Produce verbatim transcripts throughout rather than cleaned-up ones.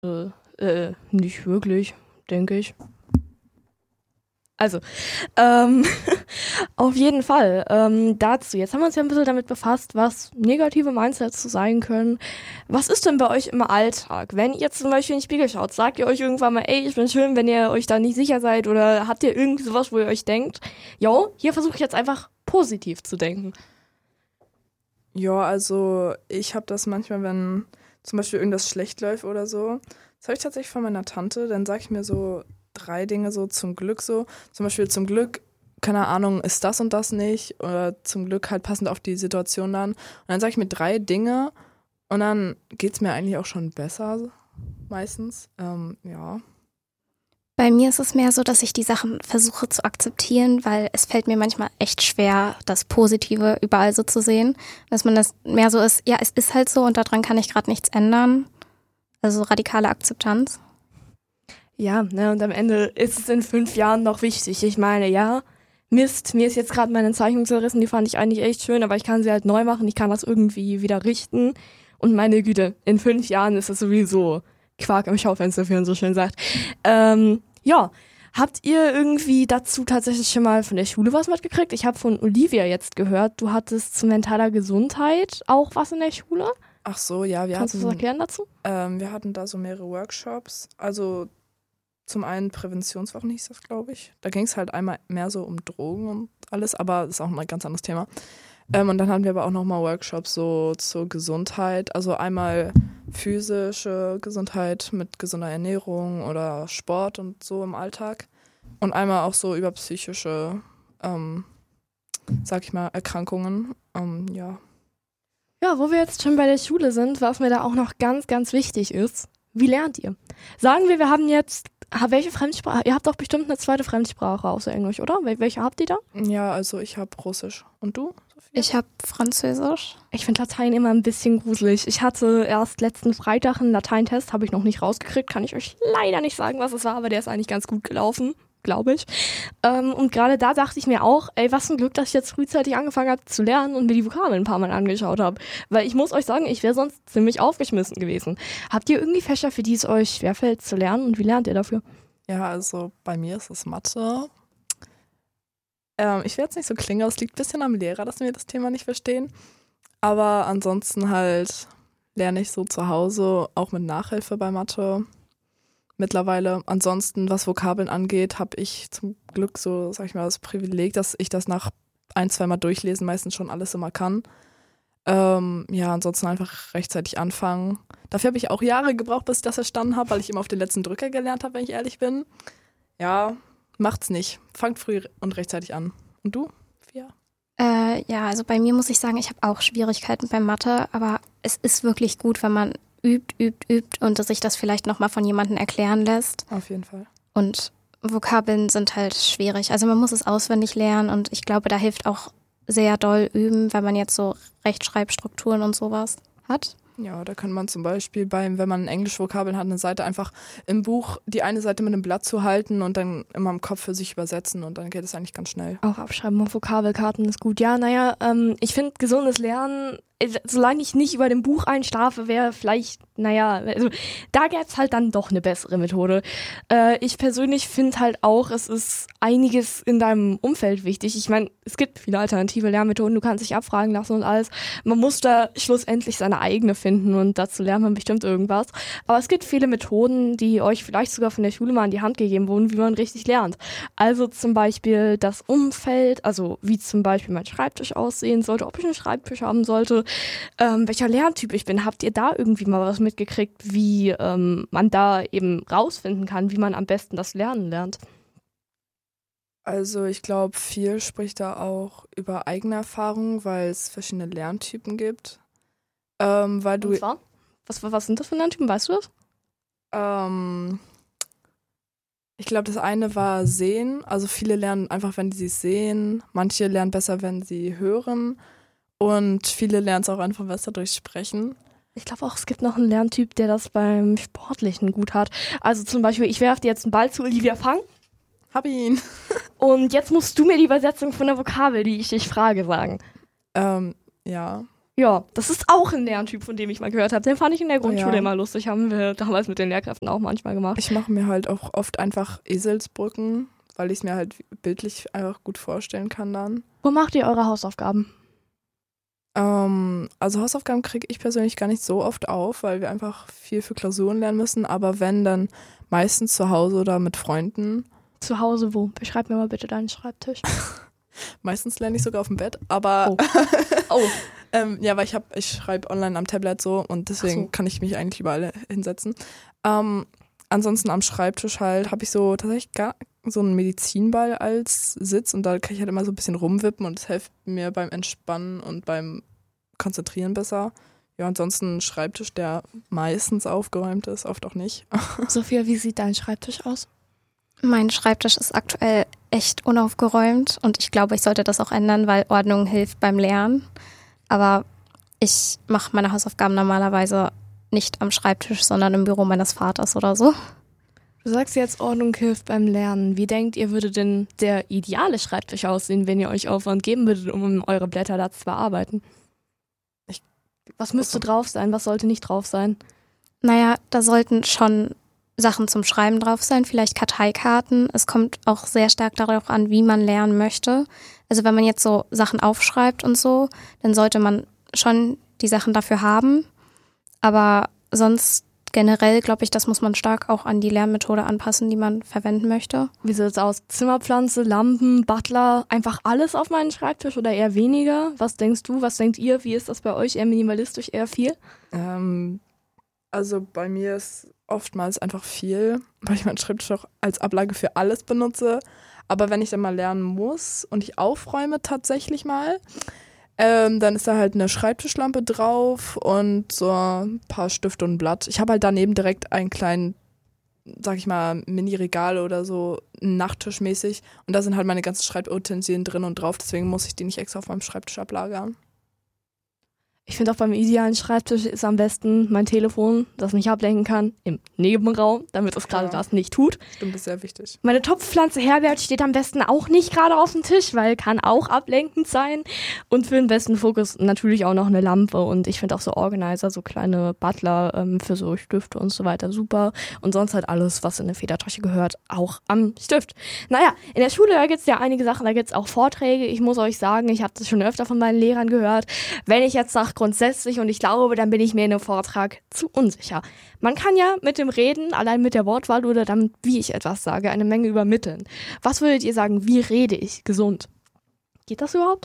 Äh, äh, nicht wirklich, denke ich. Also, ähm, auf jeden Fall. Ähm, dazu, jetzt haben wir uns ja ein bisschen damit befasst, was negative Mindsets so sein können. Was ist denn bei euch im Alltag? Wenn ihr zum Beispiel in den Spiegel schaut, sagt ihr euch irgendwann mal, ey, ich bin schön, wenn ihr euch da nicht sicher seid, oder habt ihr irgendwie sowas, wo ihr euch denkt, jo, hier versuche ich jetzt einfach positiv zu denken. Ja, also ich habe das manchmal, wenn zum Beispiel irgendwas schlecht läuft oder so. Das habe ich tatsächlich von meiner Tante. Dann sage ich mir so drei Dinge so zum Glück so. Zum Beispiel zum Glück, keine Ahnung, ist das und das nicht. Oder zum Glück halt passend auf die Situation dann. Und dann sage ich mir drei Dinge und dann geht es mir eigentlich auch schon besser meistens. Ähm, ja. Bei mir ist es mehr so, dass ich die Sachen versuche zu akzeptieren, weil es fällt mir manchmal echt schwer, das Positive überall so zu sehen. Dass man das mehr so ist, ja, es ist halt so und daran kann ich gerade nichts ändern. Also radikale Akzeptanz. Ja, ne, und am Ende ist es in fünf Jahren noch wichtig. Ich meine, ja, Mist, mir ist jetzt gerade meine Zeichnung zerrissen, die fand ich eigentlich echt schön, aber ich kann sie halt neu machen, ich kann das irgendwie wieder richten. Und meine Güte, in fünf Jahren ist das sowieso Quark im Schaufenster, wie man so schön sagt. Ähm, ja, habt ihr irgendwie dazu tatsächlich schon mal von der Schule was mitgekriegt? Ich habe von Olivia jetzt gehört, du hattest zu mentaler Gesundheit auch was in der Schule. Ach so, ja, wir Kannst du hatten, was erklären dazu? ähm, wir hatten da so mehrere Workshops. Also zum einen Präventionswochen hieß das, glaube ich. Da ging es halt einmal mehr so um Drogen und alles, aber das ist auch ein ganz anderes Thema. Ähm, und dann hatten wir aber auch nochmal Workshops so zur Gesundheit. Also einmal physische Gesundheit mit gesunder Ernährung oder Sport und so im Alltag. Und einmal auch so über psychische, ähm, sag ich mal, Erkrankungen. Ähm, ja. Ja, wo wir jetzt schon bei der Schule sind, was mir da auch noch ganz, ganz wichtig ist, wie lernt ihr? Sagen wir, wir haben jetzt, welche Fremdsprache? Ihr habt doch bestimmt eine zweite Fremdsprache außer Englisch, oder? Wel- Welche habt ihr da? Ja, also ich habe Russisch. Und du, Sophia? Ich habe Französisch. Ich finde Latein immer ein bisschen gruselig. Ich hatte erst letzten Freitag einen Lateintest, habe ich noch nicht rausgekriegt, kann ich euch leider nicht sagen, was es war, aber der ist eigentlich ganz gut gelaufen, glaube ich. Ähm, und gerade da dachte ich mir auch, ey, was ein Glück, dass ich jetzt frühzeitig angefangen habe zu lernen und mir die Vokabeln ein paar Mal angeschaut habe. Weil ich muss euch sagen, ich wäre sonst ziemlich aufgeschmissen gewesen. Habt ihr irgendwie Fächer, für die es euch schwerfällt zu lernen, und wie lernt ihr dafür? Ja, also bei mir ist es Mathe. Ähm, ich will jetzt nicht so klingen, aber es liegt ein bisschen am Lehrer, dass wir das Thema nicht verstehen. Aber ansonsten halt lerne ich so zu Hause, auch mit Nachhilfe bei Mathe mittlerweile. Ansonsten, was Vokabeln angeht, habe ich zum Glück so, sag ich mal, das Privileg, dass ich das nach ein, zweimal durchlesen meistens schon alles immer kann. Ähm, ja, ansonsten einfach rechtzeitig anfangen. Dafür habe ich auch Jahre gebraucht, bis ich das verstanden habe, weil ich immer auf den letzten Drücker gelernt habe, wenn ich ehrlich bin. Ja, macht's nicht. Fangt früh und rechtzeitig an. Und du, Fia? Äh, ja, also bei mir muss ich sagen, ich habe auch Schwierigkeiten bei Mathe, aber es ist wirklich gut, wenn man übt, übt, übt und sich das vielleicht nochmal von jemandem erklären lässt. Auf jeden Fall. Und Vokabeln sind halt schwierig. Also man muss es auswendig lernen und ich glaube, da hilft auch sehr doll üben, wenn man jetzt so Rechtschreibstrukturen und sowas hat. Ja, da kann man zum Beispiel beim, wenn man Englisch-Vokabeln hat, eine Seite einfach im Buch die eine Seite mit einem Blatt zu halten und dann immer im Kopf für sich übersetzen und dann geht es eigentlich ganz schnell. Auch abschreiben und Vokabelkarten ist gut. Ja, naja, ähm, ich finde gesundes Lernen, äh, solange ich nicht über dem Buch einschlafe, wäre vielleicht, naja, also da gäbe es halt dann doch eine bessere Methode. Äh, ich persönlich finde halt auch, es ist einiges in deinem Umfeld wichtig. Ich meine, es gibt viele alternative Lernmethoden, du kannst dich abfragen lassen und alles. Man muss da schlussendlich seine eigene finden und dazu lernt man bestimmt irgendwas. Aber es gibt viele Methoden, die euch vielleicht sogar von der Schule mal in die Hand gegeben wurden, wie man richtig lernt. Also zum Beispiel das Umfeld, also wie zum Beispiel mein Schreibtisch aussehen sollte, ob ich einen Schreibtisch haben sollte, ähm, welcher Lerntyp ich bin. Habt ihr da irgendwie mal was mitgekriegt, wie ähm, man da eben rausfinden kann, wie man am besten das Lernen lernt? Also ich glaube, viel spricht da auch über eigene Erfahrungen, weil es verschiedene Lerntypen gibt. Ähm, weil du Und zwar? Was, was sind das für Lerntypen, weißt du das? Ähm, ich glaube, das eine war sehen. Also viele lernen einfach, wenn sie es sehen. Manche lernen besser, wenn sie hören. Und viele lernen es auch einfach besser durch Sprechen. Ich glaube auch, es gibt noch einen Lerntyp, der das beim Sportlichen gut hat. Also zum Beispiel, ich werfe dir jetzt einen Ball zu, Olivia, fang. Hab ihn. Und jetzt musst du mir die Übersetzung von der Vokabel, die ich dich frage, sagen. Ähm, ja. Ja, das ist auch ein Lerntyp, von dem ich mal gehört habe. Den fand ich in der Grundschule Ja. immer lustig. Haben wir damals mit den Lehrkräften auch manchmal gemacht. Ich mache mir halt auch oft einfach Eselsbrücken, weil ich es mir halt bildlich einfach gut vorstellen kann dann. Wo macht ihr eure Hausaufgaben? Ähm, also Hausaufgaben kriege ich persönlich gar nicht so oft auf, weil wir einfach viel für Klausuren lernen müssen. Aber wenn, dann meistens zu Hause oder mit Freunden. Zu Hause wo? Beschreib mir mal bitte deinen Schreibtisch. Meistens lerne ich sogar auf dem Bett, aber Oh. Oh. ähm, ja, weil ich habe, ich schreibe online am Tablet so und deswegen Ach so. kann ich mich eigentlich überall hinsetzen. Ähm, ansonsten am Schreibtisch halt habe ich so tatsächlich gar so einen Medizinball als Sitz und da kann ich halt immer so ein bisschen rumwippen und es hilft mir beim Entspannen und beim Konzentrieren besser. Ja, ansonsten ein Schreibtisch, der meistens aufgeräumt ist, oft auch nicht. Sophia, wie sieht dein Schreibtisch aus? Mein Schreibtisch ist aktuell echt unaufgeräumt und ich glaube, ich sollte das auch ändern, weil Ordnung hilft beim Lernen. Aber ich mache meine Hausaufgaben normalerweise nicht am Schreibtisch, sondern im Büro meines Vaters oder so. Du sagst jetzt, Ordnung hilft beim Lernen. Wie denkt ihr, würde denn der ideale Schreibtisch aussehen, wenn ihr euch Aufwand geben würdet, um eure Blätter da zu bearbeiten? Ich- Was müsste drauf sein? Was sollte nicht drauf sein? Naja, da sollten schon Sachen zum Schreiben drauf sein, vielleicht Karteikarten. Es kommt auch sehr stark darauf an, wie man lernen möchte. Also wenn man jetzt so Sachen aufschreibt und so, dann sollte man schon die Sachen dafür haben. Aber sonst generell, glaube ich, das muss man stark auch an die Lernmethode anpassen, die man verwenden möchte. Wie sieht es aus? Zimmerpflanze, Lampen, Butler, einfach alles auf meinen Schreibtisch oder eher weniger? Was denkst du? Was denkt ihr? Wie ist das bei euch? Eher minimalistisch, eher viel? Ähm, also bei mir ist oftmals einfach viel, weil ich meinen Schreibtisch auch als Ablage für alles benutze. Aber wenn ich dann mal lernen muss und ich aufräume tatsächlich mal, ähm, dann ist da halt eine Schreibtischlampe drauf und so ein paar Stifte und ein Blatt. Ich habe halt daneben direkt einen kleinen, sag ich mal, Mini-Regal oder so, Nachttisch mäßig. Und da sind halt meine ganzen Schreibutensilien drin und drauf. Deswegen muss ich die nicht extra auf meinem Schreibtisch ablagern. Ich finde auch beim idealen Schreibtisch ist am besten mein Telefon, das mich ablenken kann, im Nebenraum, damit es gerade Ja. das nicht tut. Stimmt, ist sehr wichtig. Meine Topfpflanze Herbert steht am besten auch nicht gerade auf dem Tisch, weil kann auch ablenkend sein. Und für den besten Fokus natürlich auch noch eine Lampe. Und ich finde auch so Organizer, so kleine Butler ähm, für so Stifte und so weiter super. Und sonst halt alles, was in eine Federtasche gehört, auch am Stift. Naja, in der Schule, da gibt es ja einige Sachen, da gibt es auch Vorträge. Ich muss euch sagen, ich habe das schon öfter von meinen Lehrern gehört. Wenn ich jetzt sage grundsätzlich und ich glaube, dann bin ich mir in einem Vortrag zu unsicher. Man kann ja mit dem Reden, allein mit der Wortwahl oder dann, wie ich etwas sage, eine Menge übermitteln. Was würdet ihr sagen, wie rede ich gesund? Geht das überhaupt?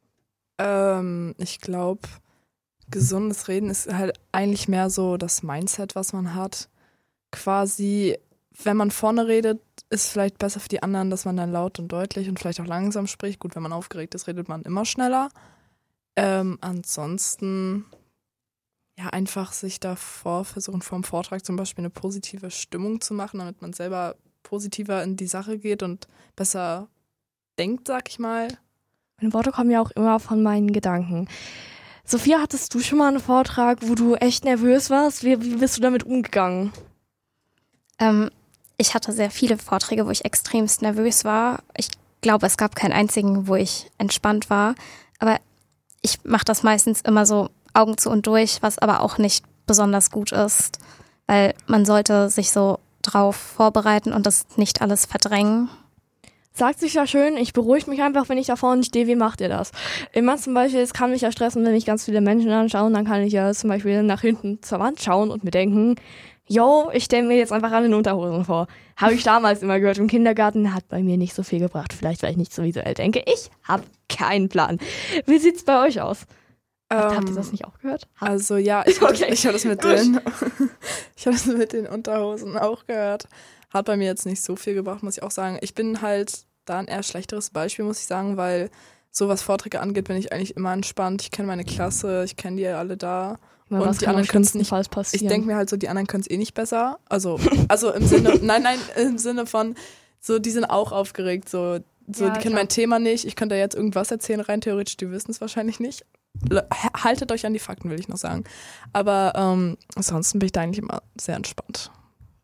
Ähm, ich glaube, gesundes Reden ist halt eigentlich mehr so das Mindset, was man hat. Quasi, wenn man vorne redet, ist vielleicht besser für die anderen, dass man dann laut und deutlich und vielleicht auch langsam spricht. Gut, wenn man aufgeregt ist, redet man immer schneller. Ähm, ansonsten, ja, einfach sich davor versuchen, vor dem Vortrag zum Beispiel eine positive Stimmung zu machen, damit man selber positiver in die Sache geht und besser denkt, sag ich mal. Meine Worte kommen ja auch immer von meinen Gedanken. Sophia, hattest du schon mal einen Vortrag, wo du echt nervös warst? Wie, wie bist du damit umgegangen? Ähm, ich hatte sehr viele Vorträge, wo ich extremst nervös war. Ich glaube, es gab keinen einzigen, wo ich entspannt war. Aber ich mache das meistens immer so Augen zu und durch, was aber auch nicht besonders gut ist, weil man sollte sich so drauf vorbereiten und das nicht alles verdrängen. Sagt sich ja schön, ich beruhige mich einfach, wenn ich da vorne stehe, wie macht ihr das? Immer zum Beispiel, es kann mich ja stressen, wenn mich ganz viele Menschen anschauen, dann kann ich ja zum Beispiel nach hinten zur Wand schauen und mir denken, yo, ich stelle mir jetzt einfach an den Unterhosen vor. Habe ich damals immer gehört im Kindergarten, hat bei mir nicht so viel gebracht. Vielleicht, weil ich nicht so visuell denke. Ich habe keinen Plan. Wie sieht's bei euch aus? Habt, Ähm, habt ihr das nicht auch gehört? Habt- Also ja, ich, hatte- Okay. ich habe das mit Gut. den, ich habe das mit den Unterhosen auch gehört. Hat bei mir jetzt nicht so viel gebracht, muss ich auch sagen. Ich bin halt da ein eher schlechteres Beispiel, muss ich sagen, weil so was Vorträge angeht, bin ich eigentlich immer entspannt. Ich kenne meine Klasse, ich kenne die alle da. Weil und was die kann am anderen können's schlimmsten nicht- Falls Ich passieren? denke mir halt so, die anderen können es eh nicht besser. Also, also im Sinne, nein, nein, im Sinne von, so, die sind auch aufgeregt, so, so Ja, die kennen klar. mein Thema nicht. Ich könnte da jetzt irgendwas erzählen, rein theoretisch, die wissen es wahrscheinlich nicht. Le- Haltet euch an die Fakten, will ich noch sagen. Aber ähm, ansonsten bin ich da eigentlich immer sehr entspannt.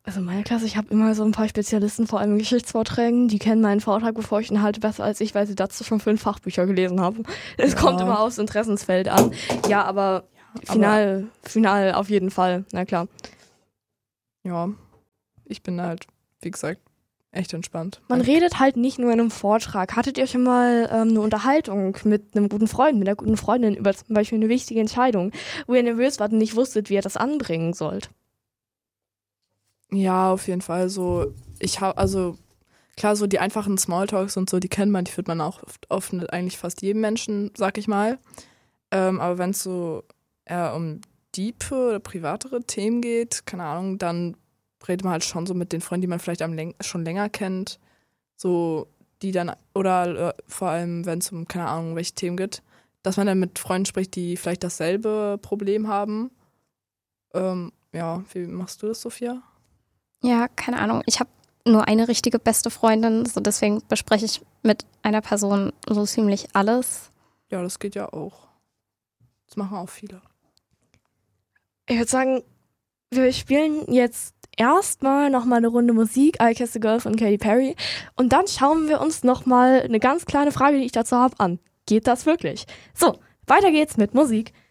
Also in meiner Klasse, ich habe immer so ein paar Spezialisten, vor allem in Geschichtsvorträgen, die kennen meinen Vortrag, bevor ich ihn halte, besser als ich, weil sie dazu schon fünf Fachbücher gelesen haben. Es Ja. kommt immer aufs Interessensfeld an. Ja, aber Ja, final, final auf jeden Fall, na klar. Ja, ich bin halt, wie gesagt, echt entspannt. Man redet halt nicht nur in einem Vortrag. Hattet ihr schon mal ähm, eine Unterhaltung mit einem guten Freund, mit einer guten Freundin über zum Beispiel eine wichtige Entscheidung, wo ihr nervös wart und nicht wusstet, wie ihr das anbringen sollt? Ja, auf jeden Fall. So, ich habe, also klar, so die einfachen Smalltalks und so, die kennt man, die führt man auch oft, oft mit eigentlich fast jedem Menschen, sag ich mal. Ähm, aber wenn es so eher um diepe oder privatere Themen geht, keine Ahnung, dann redet man halt schon so mit den Freunden, die man vielleicht am läng- schon länger kennt. So, die dann, oder äh, vor allem, wenn es um, keine Ahnung, welche Themen geht, dass man dann mit Freunden spricht, die vielleicht dasselbe Problem haben. Ähm, ja, wie machst du das, Sophia? Ja, keine Ahnung. Ich habe nur eine richtige beste Freundin, so deswegen bespreche ich mit einer Person so ziemlich alles. Ja, das geht ja auch. Das machen auch viele. Ich würde sagen, wir spielen jetzt erstmal nochmal eine Runde Musik, I Kiss the Girl von Katy Perry. Und dann schauen wir uns nochmal eine ganz kleine Frage, die ich dazu habe, an. Geht das wirklich? So, weiter geht's mit Musik.